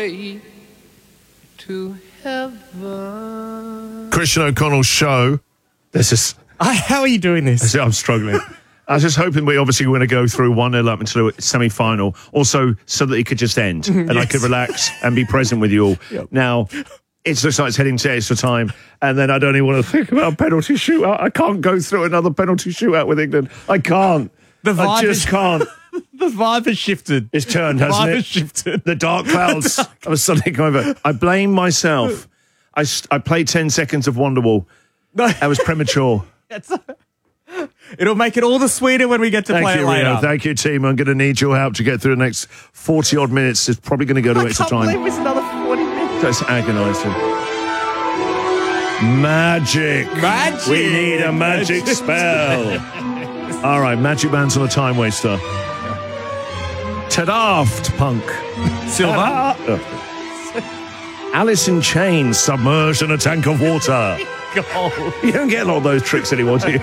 way to heaven. Christian O'Connell show. This is. How are you doing this? I'm struggling. I was just hoping we obviously were going to go through 1-0 up into the semi-final, also so that it could just end and I could relax and be present with you all. Yep. Now, it looks like it's heading to extra time, and then I don't even want to think about a penalty shootout. I can't go through another penalty shootout with England. I can't. I just can't. The vibe has shifted. It's turned, hasn't it? The vibe has shifted. The dark clouds of suddenly come over. I blame myself. I played 10 seconds of Wonderwall. I was premature. It'll make it all the sweeter when we get to play it later. Rio. Thank you, team. I'm going to need your help to get through the next 40-odd minutes. It's probably going to go to extra time. I can't believe it's another 40 minutes. That's agonising. Magic. We need a magic spell. All right, magic bands on a time waster. Daft Punk. Silver. Alice in Chains submerged in a tank of water. Gold. You don't get a lot of those tricks anymore, do you?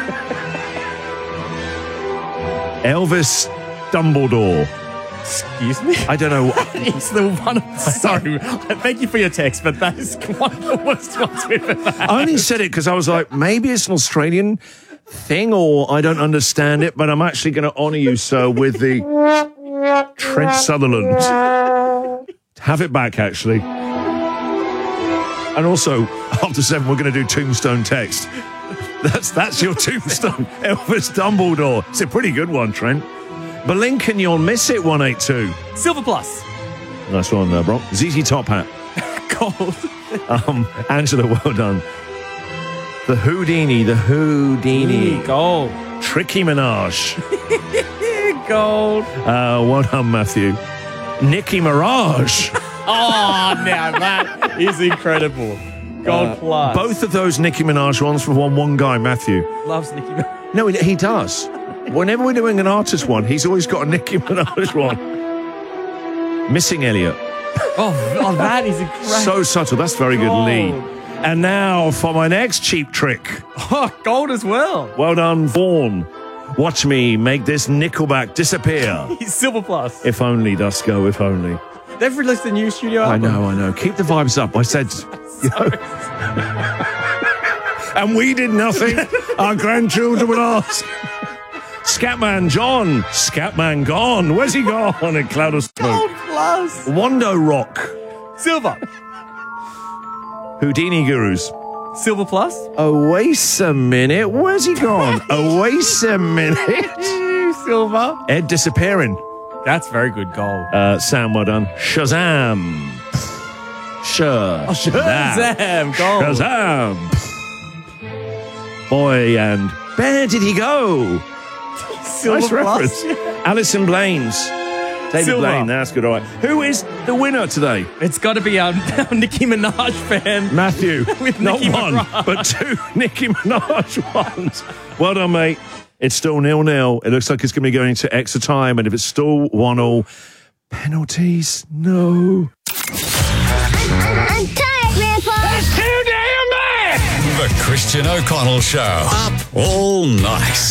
Elvis Dumbledore. Excuse me? I don't know. It's the one. Sorry. Thank you for your text, but that is one of the worst ones we've ever had. I only said it because I was like, maybe it's an Australian thing or I don't understand it, but I'm actually going to honour you, sir, with the Trent Sutherland. Have it back, actually. And also, after 7, we're going to do Tombstone text. That's your tombstone. Elvis Dumbledore. It's a pretty good one, Trent. Blinken, you'll miss it, 182. Silver plus. Nice one, Brock. ZZ Top Hat. Gold. Angela, well done. The Houdini. Gold. Tricky Minaj. Gold. Well done, Matthew. Nicki Minaj. Oh, now that is incredible. Gold plus. Both of those Nicki Minaj ones for one guy, Matthew. Loves Nicki Minaj. No, he does. Whenever we're doing an artist one, he's always got a Nicki Minaj one. Missing Elliot. Oh, that is incredible. So subtle. That's very good, Lee. And now for my next cheap trick. Oh, gold as well. Well done, Vaughan. Watch me make this Nickelback disappear. Silver plus. If only, Dusko, if only. They've released a new studio album. I know. Keep the vibes up. I said... And we did nothing. Our grandchildren would ask. Scatman John. Scatman gone. Where's he gone? In Cloud of Smoke. Gold plus. Wando Rock. Silver. Houdini Gurus. Silver plus. Oh, wait a minute. Where's he gone? Oh, wait a minute. Silver. Ed disappearing. That's very good gold. Sam, well done. Shazam. Shazam. Gold. Shazam. Boy, and where did he go? Silver nice reference. Alison Blaines. David Silver. Blaine, that's good. All right. Who is the winner today? It's got to be our Nicki Minaj fan. Matthew. With Not Nicki one, Minaj. but 2 Nicki Minaj ones. Well done, mate. It's still 0-0. It looks like it's going to be going to extra time. And if it's still 1-1, penalties, no. I'm tired, Grandpa. That's too damn bad. The Christian O'Connell Show. Up all night.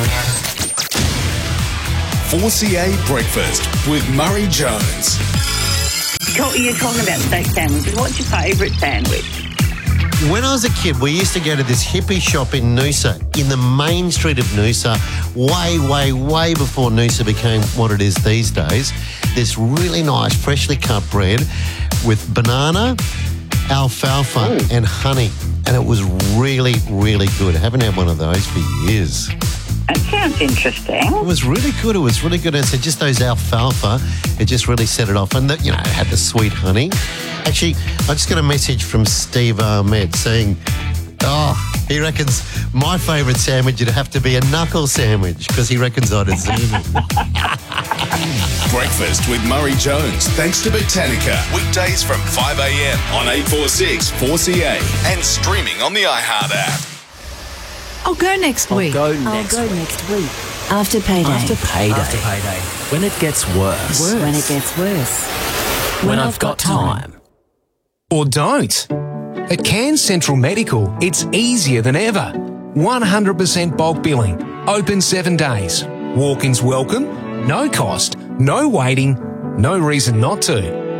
4CA Breakfast with Murray Jones. You're talking about steak sandwiches. What's your favourite sandwich? When I was a kid, we used to go to this hippie shop in Noosa, in the main street of Noosa, way before Noosa became what it is these days. This really nice, freshly cut bread with banana, alfalfa and honey. And it was really, really good. I haven't had one of those for years. That sounds interesting. It was really good. It was really good. And so just those alfalfa, it just really set it off. And, it had the sweet honey. Actually, I just got a message from Steve Ahmed saying, he reckons my favourite sandwich would have to be a knuckle sandwich because he reckons I'd have seen it. Breakfast with Murray Jones, thanks to Botanica. Weekdays from 5 a.m. on 846 4CA and streaming on the iHeart app. I'll go next week. I'll go next week. After payday. After payday. When it gets worse. When it gets worse. When I've got time. Or don't. At Cairns Central Medical, it's easier than ever. 100% bulk billing. Open 7 days. Walk-ins welcome. No cost. No waiting. No reason not to.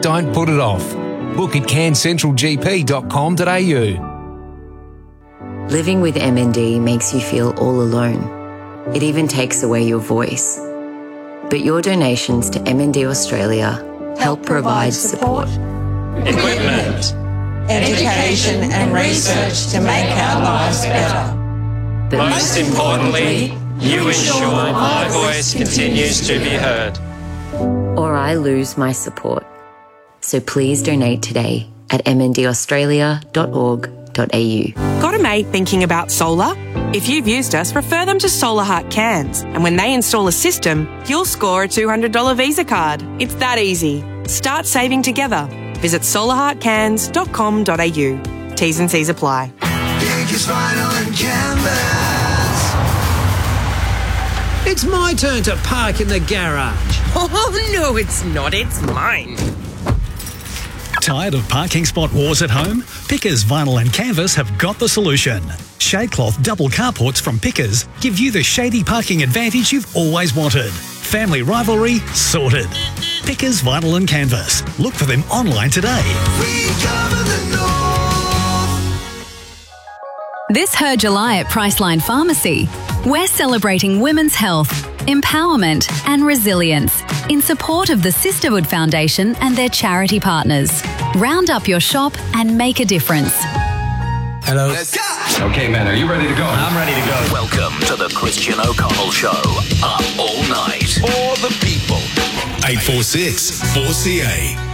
Don't put it off. Book at cairnscentralgp.com.au. Living with MND makes you feel all alone. It even takes away your voice. But your donations to MND Australia help provide support. Equipment, education and research to make our lives better. But most importantly, you ensure my voice continues to be heard. or I lose my support. So please donate today at mndaustralia.org.au. Got a mate thinking about solar? If you've used us, refer them to Solar Heart Cairns. And when they install a system, you'll score a $200 Visa card. It's that easy. Start saving together. Visit solarheartcairns.com.au. T's and C's apply. Biggest vinyl and canvas. It's my turn to park in the garage. Oh, no, it's not. It's mine. Tired of parking spot wars at home? Pickers Vinyl and Canvas have got the solution. Shadecloth double carports from Pickers give you the shady parking advantage you've always wanted. Family rivalry sorted. Pickers Vinyl and Canvas. Look for them online today. We cover the north. This Her July at Priceline Pharmacy, we're celebrating women's health, empowerment and resilience in support of the Sisterhood Foundation and their charity partners. Round up your shop and make a difference. Hello. Let's go. Okay, man, are you ready to go? I'm ready to go. Welcome to the Christian O'Connell Show. Up all night. For the people. 846 4CA.